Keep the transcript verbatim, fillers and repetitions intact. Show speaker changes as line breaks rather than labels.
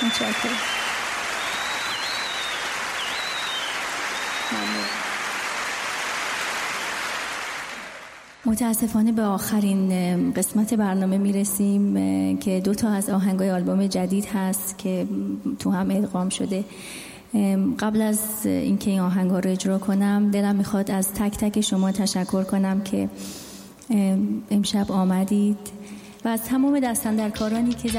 متشکرم. متاسفانه به آخرین قسمت برنامه میرسیم که دو تا از آهنگای آلبوم جدید هست که تو هم ادغام شده. قبل از اینکه این آهنگا رو اجرا کنم دلم میخواد از تک تک شما تشکر کنم که امشب آمدید و از تمام دستاندرکارانی که